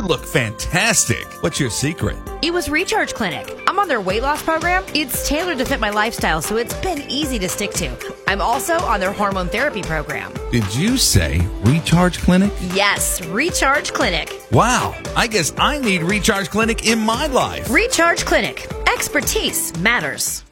look fantastic. What's your secret? It was Recharge Clinic. I'm on their weight loss program. It's tailored to fit my lifestyle, so it's been easy to stick to. I'm also on their hormone therapy program. Did you say Recharge Clinic? Yes, Recharge Clinic. Wow, I guess I need Recharge Clinic in my life. Recharge Clinic. Expertise matters.